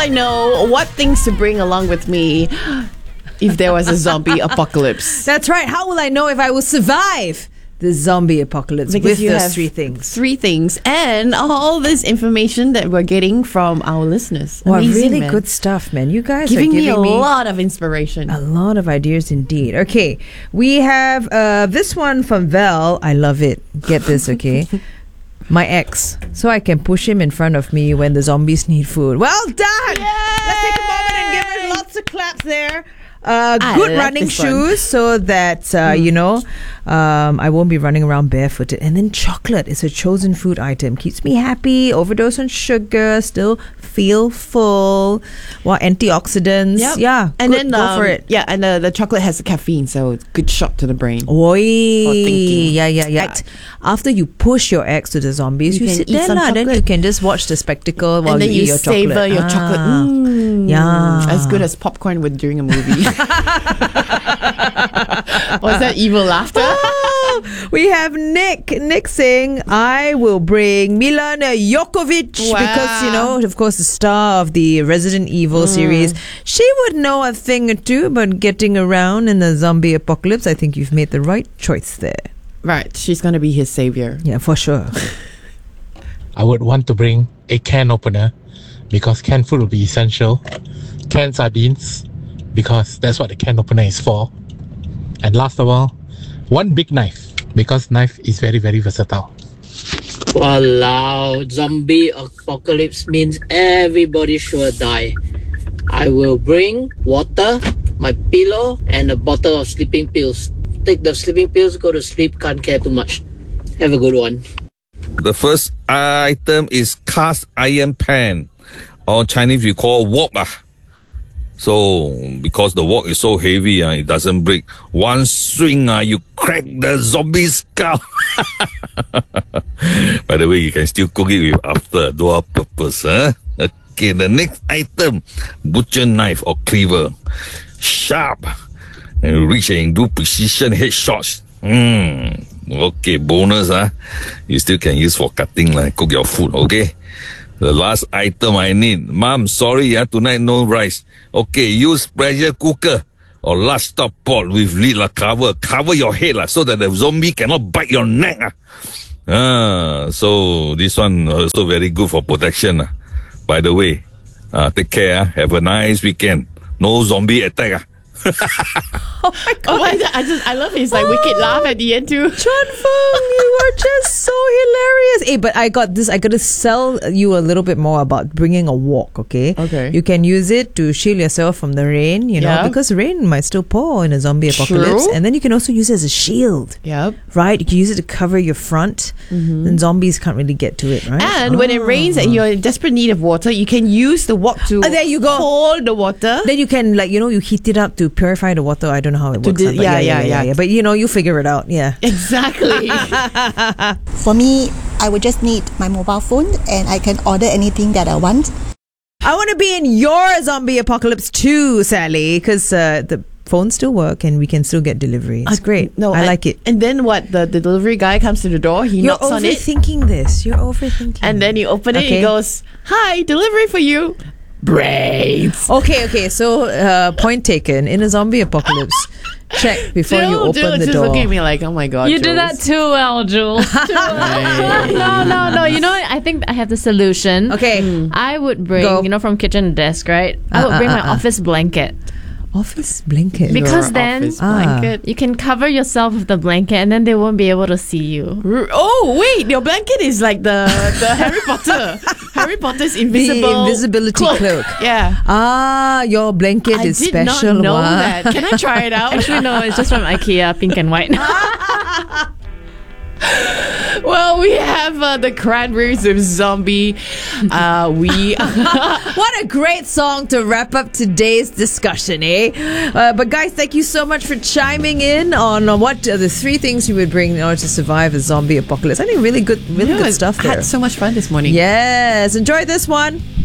I know what things to bring along with me if there was a zombie apocalypse? That's right. How will I know if I will survive the zombie apocalypse Because with you those have 3 things? 3 things. And all this information that we're getting from our listeners. Wow, Amazing, really man. good stuff, man. You guys Giving are me giving a me lot of inspiration. a lot of ideas indeed. Okay, we have this one from Val. I love it. Get this, okay? My ex. So I can push him in front of me when the zombies need food. Well done! Let's take a moment and give her lots of claps there. Good like running this one. shoes so that, I won't be running around barefooted. And then chocolate is a chosen food item. Keeps me happy, overdose on sugar, still feel full. Well, antioxidants. Yep. Yeah, And good, then go for it. Yeah, and the chocolate has the caffeine, so it's a good shot to the brain. Oi, thinking. yeah. After you push your ex to the zombies, You you can sit eat there some lah. Then you chocolate. can just watch the spectacle while and then you eat you your savor chocolate. your chocolate. Yeah. As good as popcorn during a movie. Was that evil laughter? We have Nick. Nick saying, I will bring Milan Jokovic because, of course, the star of the Resident Evil series. She would know a thing or two about getting around in the zombie apocalypse. I think you've made the right choice there. Right, she's going to be his savior. Yeah, for sure. I would want to bring a can opener because canned food will be essential. Canned sardines because that's what the can opener is for. And last of all, one big knife because knife is very, very versatile. Walao, zombie apocalypse means everybody sure die. I will bring water, my pillow, and a bottle of sleeping pills. Take the sleeping pills, go to sleep, can't care too much. Have a good one. The first item is cast iron pan, or Chinese we call wok. So, because the wok is so heavy, it doesn't break. One swing, you crack the zombie skull. By the way, you can still cook it with after dual purpose. Okay, the next item, butcher knife or cleaver. Sharp and reach and do precision headshots. Okay, bonus, you still can use for cutting, cook your food, okay? The last item I need. Mom, sorry, tonight no rice. Okay, use pressure cooker or large top pot with lid cover. Cover your head so that the zombie cannot bite your neck. So this one also very good for protection. By the way, take care. Have a nice weekend. No zombie attack. Oh my God. Oh my God. I love his wicked laugh at the end too. Chuan Feng, you are just so hilarious. Hey, but I got this. I got to sell you a little bit more about bringing a wok, okay? Okay. You can use it to shield yourself from the rain, because rain might still pour in a zombie apocalypse. True. And then you can also use it as a shield. Yep. Right? You can use it to cover your front. Then zombies can't really get to it, right? And when it rains and you're in desperate need of water, you can use the wok to there you go. hold the water. Then you can, you heat it up to purify the water. I don't know how it works. But yeah. But you figure it out. Yeah. Exactly. For me, I would just need my mobile phone and I can order anything that I want. I want to be in your zombie apocalypse too, Sally, because the phones still work and we can still get delivery. It's great. No, I like it. And then what? The delivery guy comes to the door. He You're knocks on it. overthinking this. You're overthinking. And then you open it. Okay. He goes, "Hi, delivery for you." Brains. Okay. So, point taken. In a zombie apocalypse, check before you open the just door. looking at me like, "Oh my God, You do Jules." that too well, Jules. No. You know what? I think I have the solution. Okay. I would bring, Go. from kitchen desk, right? I would bring my office blanket. Office blanket. Because Your then office blanket. you can cover yourself with the blanket and then they won't be able to see you. Oh wait, your blanket is like the Harry Potter. Harry Potter's invisible The invisibility cloak. Yeah. Your blanket I is did special. not know one. that. Can I try it out? Actually, no, it's just from IKEA, pink and white. Well, we have the Cranberries with Zombie. What a great song to wrap up today's discussion, But guys, thank you so much for chiming in on what are the 3 things you would bring in order to survive a zombie apocalypse. I think really good stuff there. I had so much fun this morning. Yes, enjoy this one.